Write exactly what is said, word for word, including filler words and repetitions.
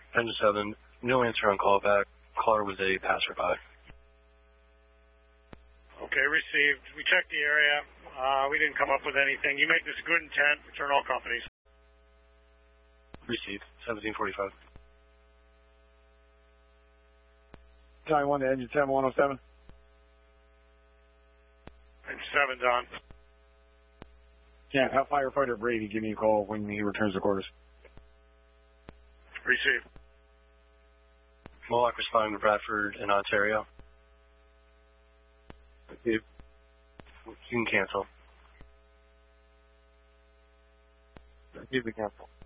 ten to seven, no answer on callback. Caller was a passerby. Okay, received. We checked the area. Uh, we didn't come up with anything. You make this a good intent. Return all companies. Received. seventeen forty-five. Time one to engine seven one oh seven. And seven, Don. Yeah, have firefighter Brady give me a call when he returns the quarters. Received. Moloch responding to Bradford in Ontario. You can cancel. You can cancel.